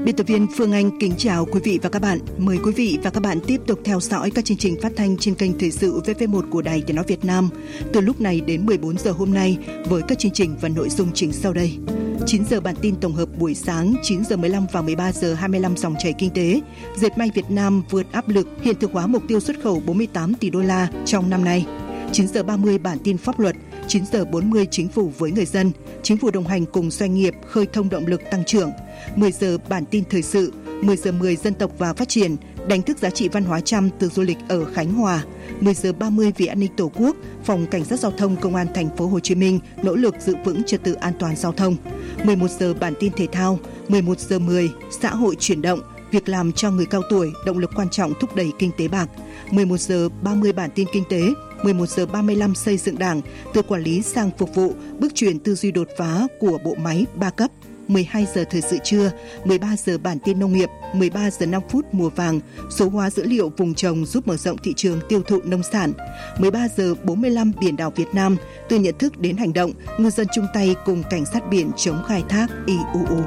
Biên tập viên Phương Anh kính chào quý vị và các bạn. Mời quý vị và các bạn tiếp tục theo dõi các chương trình phát thanh trên kênh Thời sự VV1 của Đài Tiếng nói Việt Nam từ lúc này đến 14 giờ hôm nay với các chương trình và nội dung chính sau đây. 9 giờ bản tin tổng hợp buổi sáng, 9 giờ 15 và 13 giờ 25 dòng chảy kinh tế. Dệt may Việt Nam vượt áp lực hiện thực hóa mục tiêu xuất khẩu 48 tỷ đô la trong năm nay. 9 giờ 30 bản tin pháp luật. 9 giờ 40 chính phủ với người dân, chính phủ đồng hành cùng doanh nghiệp khơi thông động lực tăng trưởng. 10 giờ bản tin thời sự, 10 giờ 10 dân tộc và phát triển, đánh thức giá trị văn hóa trăm từ du lịch ở Khánh Hòa. 10 giờ 30 vì an ninh Tổ quốc, Phòng Cảnh sát Giao thông Công an Thành phố Hồ Chí Minh nỗ lực giữ vững trật tự an toàn giao thông. 11 giờ bản tin thể thao, 11 giờ 10 xã hội chuyển động, việc làm cho người cao tuổi, động lực quan trọng thúc đẩy kinh tế bạc. 11 giờ 30 bản tin kinh tế, 11 giờ 35 xây dựng Đảng, từ quản lý sang phục vụ, bước chuyển tư duy đột phá của bộ máy 3 cấp. 12 giờ thời sự trưa, 13 giờ bản tin nông nghiệp, 13 giờ 5 phút mùa vàng, số hóa dữ liệu vùng trồng giúp mở rộng thị trường tiêu thụ nông sản. 13 giờ 45 biển đảo Việt Nam, từ nhận thức đến hành động, ngư dân chung tay cùng cảnh sát biển chống khai thác IUU.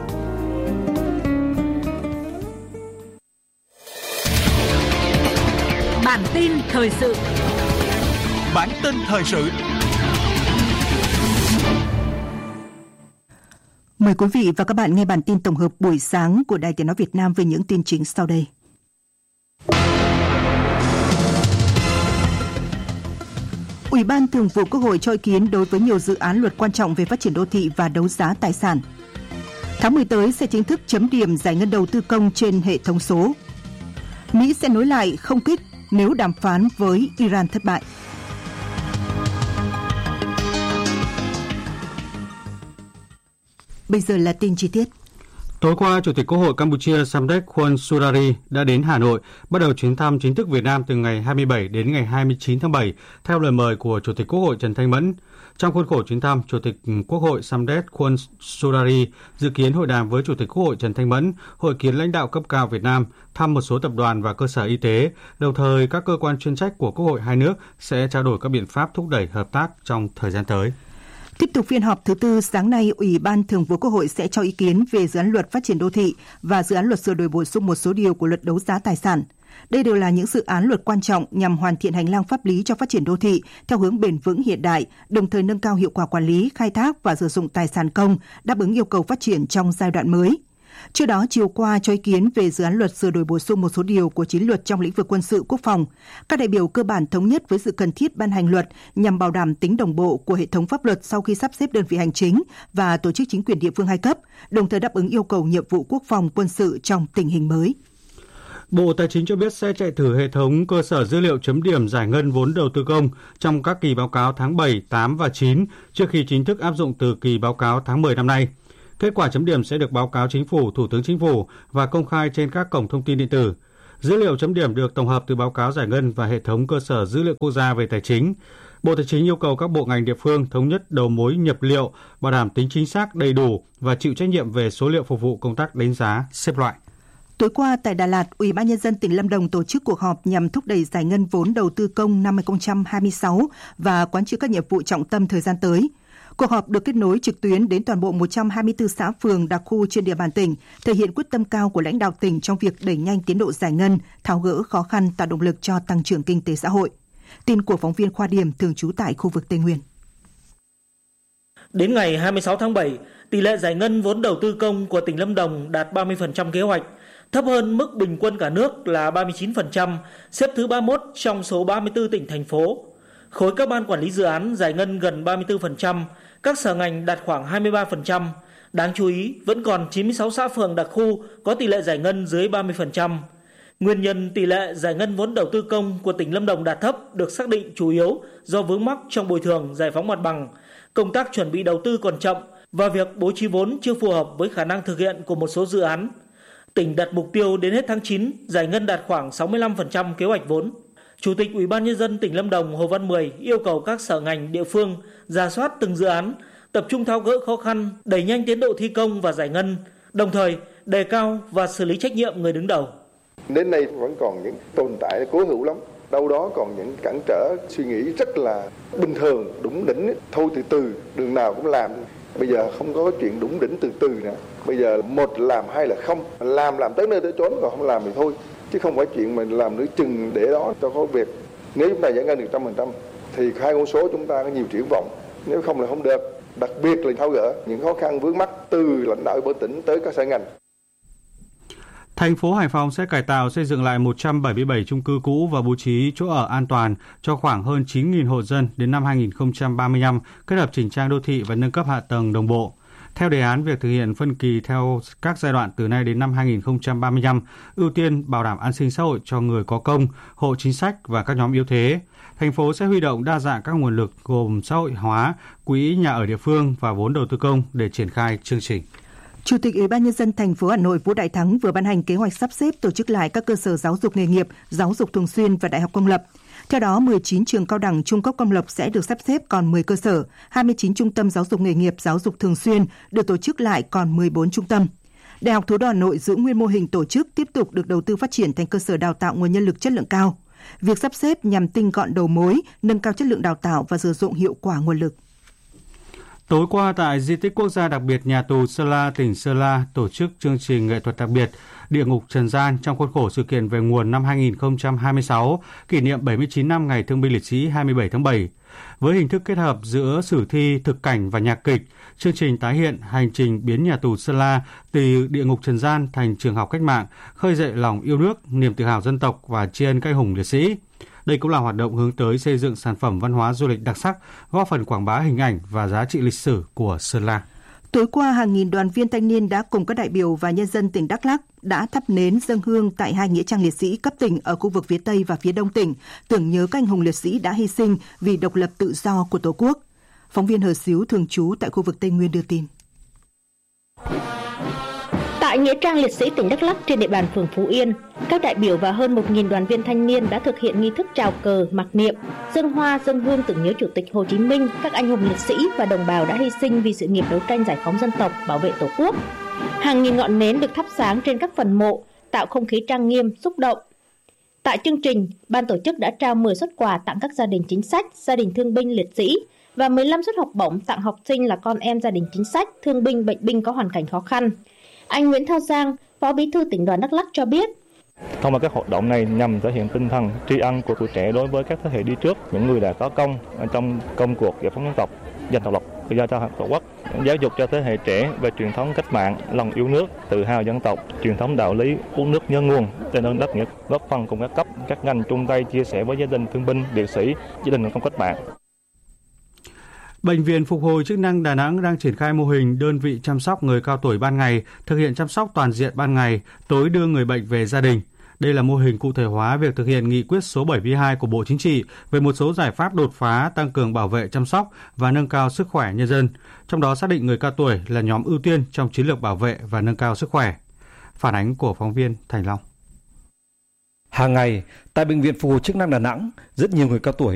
Bản tin thời sự. Bản tin thời sự. Mời quý vị và các bạn nghe bản tin tổng hợp buổi sáng của Đài Tiếng nói Việt Nam về những tin chính sau đây. Ủy ban Thường vụ Quốc hội cho ý kiến đối với nhiều dự án luật quan trọng về phát triển đô thị và đấu giá tài sản. Tháng 10 tới sẽ chính thức chấm điểm giải ngân đầu tư công trên hệ thống số. Mỹ sẽ nối lại không kích nếu đàm phán với Iran thất bại. Bây giờ là tin chi tiết. Tối qua, Chủ tịch Quốc hội Campuchia Samdech Khuôn Surari đã đến Hà Nội, bắt đầu chuyến thăm chính thức Việt Nam từ ngày 27 đến ngày 29 tháng 7, theo lời mời của Chủ tịch Quốc hội Trần Thanh Mẫn. Trong khuôn khổ chuyến thăm, Chủ tịch Quốc hội Samdech Khuôn Surari dự kiến hội đàm với Chủ tịch Quốc hội Trần Thanh Mẫn, hội kiến lãnh đạo cấp cao Việt Nam, thăm một số tập đoàn và cơ sở y tế. Đồng thời, các cơ quan chuyên trách của Quốc hội hai nước sẽ trao đổi các biện pháp thúc đẩy hợp tác trong thời gian tới. Tiếp tục phiên họp thứ tư, sáng nay, Ủy ban Thường vụ Quốc hội sẽ cho ý kiến về dự án luật phát triển đô thị và dự án luật sửa đổi bổ sung một số điều của luật đấu giá tài sản. Đây đều là những dự án luật quan trọng nhằm hoàn thiện hành lang pháp lý cho phát triển đô thị theo hướng bền vững hiện đại, đồng thời nâng cao hiệu quả quản lý, khai thác và sử dụng tài sản công, đáp ứng yêu cầu phát triển trong giai đoạn mới. Trước đó, chiều qua cho ý kiến về dự án luật sửa đổi bổ sung một số điều của 9 luật trong lĩnh vực quân sự quốc phòng. Các đại biểu cơ bản thống nhất với sự cần thiết ban hành luật nhằm bảo đảm tính đồng bộ của hệ thống pháp luật sau khi sắp xếp đơn vị hành chính và tổ chức chính quyền địa phương hai cấp, đồng thời đáp ứng yêu cầu nhiệm vụ quốc phòng quân sự trong tình hình mới. Bộ Tài chính cho biết sẽ chạy thử hệ thống cơ sở dữ liệu chấm điểm giải ngân vốn đầu tư công trong các kỳ báo cáo tháng 7, 8 và 9 trước khi chính thức áp dụng từ kỳ báo cáo tháng 10 năm nay. Kết quả chấm điểm sẽ được báo cáo Chính phủ, Thủ tướng Chính phủ và công khai trên các cổng thông tin điện tử. Dữ liệu chấm điểm được tổng hợp từ báo cáo giải ngân và hệ thống cơ sở dữ liệu quốc gia về tài chính. Bộ Tài chính yêu cầu các bộ ngành địa phương thống nhất đầu mối nhập liệu, bảo đảm tính chính xác đầy đủ và chịu trách nhiệm về số liệu phục vụ công tác đánh giá, xếp loại. Tối qua tại Đà Lạt, Ủy ban Nhân dân tỉnh Lâm Đồng tổ chức cuộc họp nhằm thúc đẩy giải ngân vốn đầu tư công năm 2026 và quán triệt các nhiệm vụ trọng tâm thời gian tới. Cuộc họp được kết nối trực tuyến đến toàn bộ 124 xã phường đặc khu trên địa bàn tỉnh, thể hiện quyết tâm cao của lãnh đạo tỉnh trong việc đẩy nhanh tiến độ giải ngân, tháo gỡ khó khăn, tạo động lực cho tăng trưởng kinh tế xã hội. Tin của phóng viên Khoa Điểm thường trú tại khu vực Tây Nguyên. Đến ngày 26 tháng 7, tỷ lệ giải ngân vốn đầu tư công của tỉnh Lâm Đồng đạt 30% kế hoạch, thấp hơn mức bình quân cả nước là 39%, xếp thứ 31 trong số 34 tỉnh thành phố. Khối các ban quản lý dự án giải ngân gần 34%, các sở ngành đạt khoảng 23%. Đáng chú ý, vẫn còn 96 xã phường đặc khu có tỷ lệ giải ngân dưới 30%. Nguyên nhân tỷ lệ giải ngân vốn đầu tư công của tỉnh Lâm Đồng đạt thấp được xác định chủ yếu do vướng mắc trong bồi thường, giải phóng mặt bằng, công tác chuẩn bị đầu tư còn chậm và việc bố trí vốn chưa phù hợp với khả năng thực hiện của một số dự án. Tỉnh đặt mục tiêu đến hết tháng 9, giải ngân đạt khoảng 65% kế hoạch vốn. Chủ tịch Ủy ban Nhân dân tỉnh Lâm Đồng Hồ Văn Mười yêu cầu các sở ngành địa phương rà soát từng dự án, tập trung tháo gỡ khó khăn, đẩy nhanh tiến độ thi công và giải ngân, đồng thời đề cao và xử lý trách nhiệm người đứng đầu. Đến nay vẫn còn những tồn tại cố hữu lắm, đâu đó còn những cản trở suy nghĩ rất là bình thường, đúng đỉnh, thôi từ từ, đường nào cũng làm. Bây giờ không có chuyện đủng đỉnh từ từ nữa. Bây giờ một làm hai là không, làm tới nơi tới chốn, còn không làm thì thôi. Chứ không phải chuyện mình làm nửa chừng để đó cho có việc. Nếu chúng ta giải ngân được 100% thì hai con số chúng ta có nhiều triển vọng. Nếu không là không được. Đặc biệt là tháo gỡ những khó khăn vướng mắc từ lãnh đạo của tỉnh tới các sở ngành. Thành phố Hải Phòng sẽ cải tạo xây dựng lại 177 chung cư cũ và bố trí chỗ ở an toàn cho khoảng hơn 9.000 hộ dân đến năm 2035, kết hợp chỉnh trang đô thị và nâng cấp hạ tầng đồng bộ. Theo đề án, việc thực hiện phân kỳ theo các giai đoạn từ nay đến năm 2035, ưu tiên bảo đảm an sinh xã hội cho người có công, hộ chính sách và các nhóm yếu thế. Thành phố sẽ huy động đa dạng các nguồn lực gồm xã hội hóa, quỹ nhà ở địa phương và vốn đầu tư công để triển khai chương trình. Chủ tịch Ủy ban Nhân dân thành phố Hà Nội Vũ Đại Thắng vừa ban hành kế hoạch sắp xếp tổ chức lại các cơ sở giáo dục nghề nghiệp, giáo dục thường xuyên và đại học công lập. Theo đó, 19 trường cao đẳng trung cấp công lập sẽ được sắp xếp còn 10 cơ sở, 29 trung tâm giáo dục nghề nghiệp, giáo dục thường xuyên được tổ chức lại còn 14 trung tâm. Đại học Thủ đô Hà Nội giữ nguyên mô hình tổ chức, tiếp tục được đầu tư phát triển thành cơ sở đào tạo nguồn nhân lực chất lượng cao. Việc sắp xếp nhằm tinh gọn đầu mối, nâng cao chất lượng đào tạo và sử dụng hiệu quả nguồn lực. Tối qua tại Di tích Quốc gia đặc biệt nhà tù Sơn La, tỉnh Sơn La tổ chức chương trình nghệ thuật đặc biệt Địa ngục Trần gian trong khuôn khổ sự kiện về nguồn năm 2026, kỷ niệm 79 năm Ngày Thương binh Liệt sĩ 27 tháng 7. Với hình thức kết hợp giữa sử thi, thực cảnh và nhạc kịch, chương trình tái hiện hành trình biến nhà tù Sơn La từ địa ngục trần gian thành trường học cách mạng, khơi dậy lòng yêu nước, niềm tự hào dân tộc và tri ân các anh hùng liệt sĩ. Đây cũng là hoạt động hướng tới xây dựng sản phẩm văn hóa du lịch đặc sắc, góp phần quảng bá hình ảnh và giá trị lịch sử của Sơn La. Tối qua, hàng nghìn đoàn viên thanh niên đã cùng các đại biểu và nhân dân tỉnh Đắk Lắk đã thắp nến dâng hương tại hai nghĩa trang liệt sĩ cấp tỉnh ở khu vực phía Tây và phía Đông tỉnh, tưởng nhớ các anh hùng liệt sĩ đã hy sinh vì độc lập tự do của Tổ quốc. Phóng viên Hờ Xíu thường trú tại khu vực Tây Nguyên đưa tin. Tại nghĩa trang liệt sĩ tỉnh Đắk Lắk trên địa bàn phường Phú Yên, các đại biểu và hơn 1.000 đoàn viên thanh niên đã thực hiện nghi thức chào cờ, mặc niệm, dâng hoa, dâng hương tưởng nhớ Chủ tịch Hồ Chí Minh, các anh hùng liệt sĩ và đồng bào đã hy sinh vì sự nghiệp đấu tranh giải phóng dân tộc, bảo vệ Tổ quốc. Hàng nghìn ngọn nến được thắp sáng trên các phần mộ, tạo không khí trang nghiêm, xúc động. Tại chương trình, ban tổ chức đã trao 10 suất quà tặng các gia đình chính sách, gia đình thương binh liệt sĩ và 15 suất học bổng tặng học sinh là con em gia đình chính sách, thương binh, bệnh binh có hoàn cảnh khó khăn. Anh Nguyễn Thao Giang, Phó Bí thư Tỉnh đoàn Đắk Lắk cho biết, thông qua các hoạt động này nhằm thể hiện tinh thần tri ân của tuổi trẻ đối với các thế hệ đi trước, những người đã có công trong công cuộc giải phóng dân tộc, giành độc lập tự do cho Tổ quốc, giáo dục cho thế hệ trẻ về truyền thống cách mạng, lòng yêu nước, tự hào dân tộc, truyền thống đạo lý uống nước nhớ nguồn, đền ơn đáp nghĩa, góp phần cùng các cấp, các ngành chung tay chia sẻ với gia đình thương binh, liệt sĩ, gia đình trong cách mạng. Bệnh viện Phục hồi chức năng Đà Nẵng đang triển khai mô hình đơn vị chăm sóc người cao tuổi ban ngày, thực hiện chăm sóc toàn diện ban ngày, tối đưa người bệnh về gia đình. Đây là mô hình cụ thể hóa việc thực hiện nghị quyết số 72 của Bộ Chính trị về một số giải pháp đột phá tăng cường bảo vệ chăm sóc và nâng cao sức khỏe nhân dân, trong đó xác định người cao tuổi là nhóm ưu tiên trong chiến lược bảo vệ và nâng cao sức khỏe. Phản ánh của phóng viên Thành Long. Hàng ngày, tại Bệnh viện Phục hồi chức năng Đà Nẵng, rất nhiều người cao tuổi